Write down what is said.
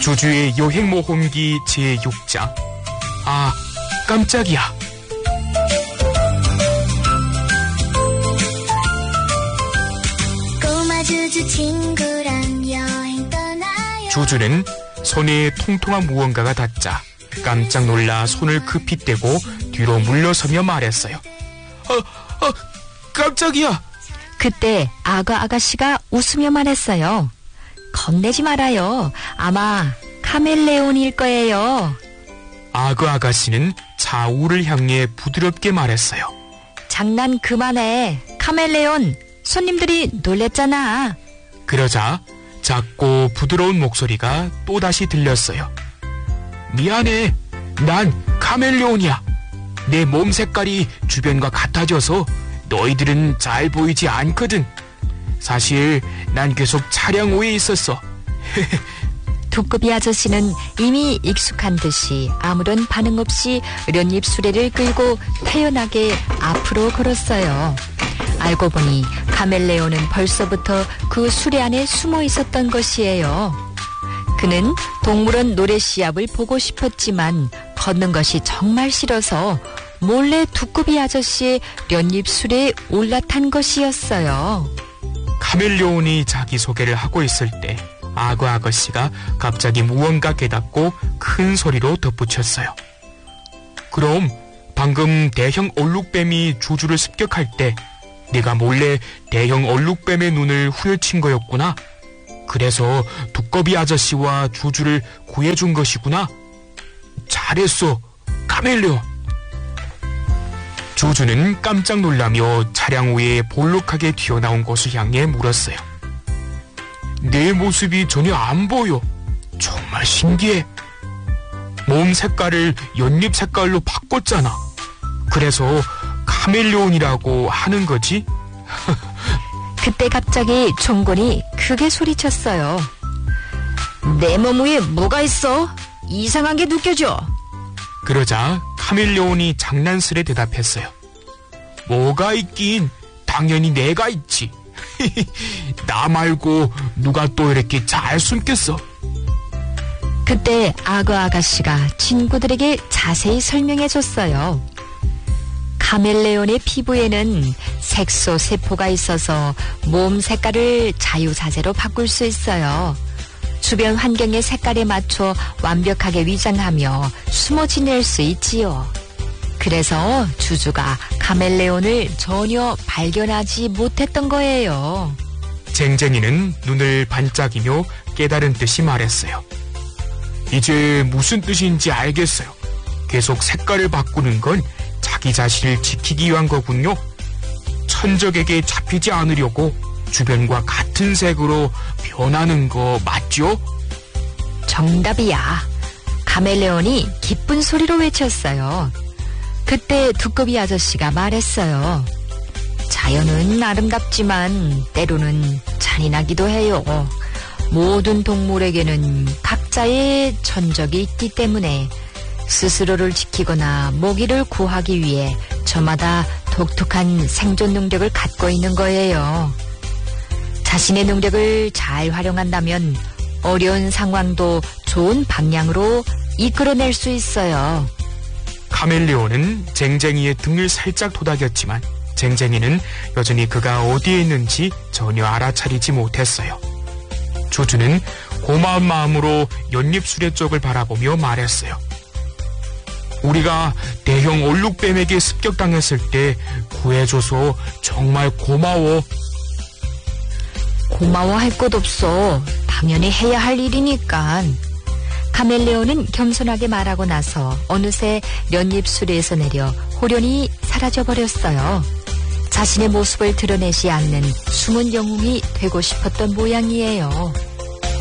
조주의 여행 모험기 제6장. 아, 깜짝이야. 꼬마 주주 친구랑 여행 떠나요. 조주는 손에 통통한 무언가가 닿자 깜짝 놀라 손을 급히 떼고 뒤로 물러서며 말했어요. 깜짝이야. 그때 악어 아가씨가 웃으며 말했어요. 겁내지 말아요. 아마 카멜레온일 거예요. 악어 아가씨는 좌우를 향해 부드럽게 말했어요. 장난 그만해. 카멜레온, 손님들이 놀랬잖아. 그러자 작고 부드러운 목소리가 또다시 들렸어요. 미안해. 난 카멜레온이야. 내 몸 색깔이 주변과 같아져서 너희들은 잘 보이지 않거든. 사실 난 계속 차량 위에 있었어. 두꺼비 아저씨는 이미 익숙한 듯이 아무런 반응 없이 련잎 수레를 끌고 태연하게 앞으로 걸었어요. 알고 보니 카멜레온은 벌써부터 그 수레 안에 숨어 있었던 것이에요. 그는 동물원 노래 시합을 보고 싶었지만 걷는 것이 정말 싫어서 몰래 두꺼비 아저씨의 련잎 수레에 올라탄 것이었어요. 카멜레온이 자기소개를 하고 있을 때 악어 아가씨가 갑자기 무언가 깨닫고 큰 소리로 덧붙였어요. 그럼 방금 대형 얼룩뱀이 조주를 습격할 때 네가 몰래 대형 얼룩뱀의 눈을 후려친 거였구나. 그래서 두꺼비 아저씨와 조주를 구해준 것이구나. 잘했어, 카멜레온. 조주는 깜짝 놀라며 차량 위에 볼록하게 튀어나온 곳을 향해 물었어요. 내 모습이 전혀 안 보여. 정말 신기해. 몸 색깔을 연잎 색깔로 바꿨잖아. 그래서 카멜레온이라고 하는 거지? 그때 갑자기 종곤이 크게 소리쳤어요. 내 몸 위에 뭐가 있어? 이상한 게 느껴져. 그러자 카멜레온이 장난스레 대답했어요. 뭐가 있긴 당연히 내가 있지. 나 말고 누가 또 이렇게 잘 숨겠어. 그때 악어 아가씨가 친구들에게 자세히 설명해줬어요. 카멜레온의 피부에는 색소 세포가 있어서 몸 색깔을 자유자재로 바꿀 수 있어요. 주변 환경의 색깔에 맞춰 완벽하게 위장하며 숨어 지낼 수 있지요. 그래서 주주가 카멜레온을 전혀 발견하지 못했던 거예요. 쟁쟁이는 눈을 반짝이며 깨달은 듯이 말했어요. 이제 무슨 뜻인지 알겠어요. 계속 색깔을 바꾸는 건 자기 자신을 지키기 위한 거군요. 천적에게 잡히지 않으려고 주변과 같은 색으로 변하는 거 맞죠? 정답이야. 카멜레온이 기쁜 소리로 외쳤어요. 그때 두꺼비 아저씨가 말했어요. 자연은 아름답지만 때로는 잔인하기도 해요. 모든 동물에게는 각자의 천적이 있기 때문에 스스로를 지키거나 먹이를 구하기 위해 저마다 독특한 생존 능력을 갖고 있는 거예요. 자신의 능력을 잘 활용한다면 어려운 상황도 좋은 방향으로 이끌어낼 수 있어요. 카멜레온은 쟁쟁이의 등을 살짝 토닥였지만 쟁쟁이는 여전히 그가 어디에 있는지 전혀 알아차리지 못했어요. 조주는 고마운 마음으로 연잎 수레 쪽을 바라보며 말했어요. 우리가 대형 얼룩뱀에게 습격당했을 때 구해줘서 정말 고마워. 고마워할 것 없어. 당연히 해야 할 일이니까. 카멜레온은 겸손하게 말하고 나서 어느새 련잎 수레에서 내려 호련히 사라져버렸어요. 자신의 모습을 드러내지 않는 숨은 영웅이 되고 싶었던 모양이에요.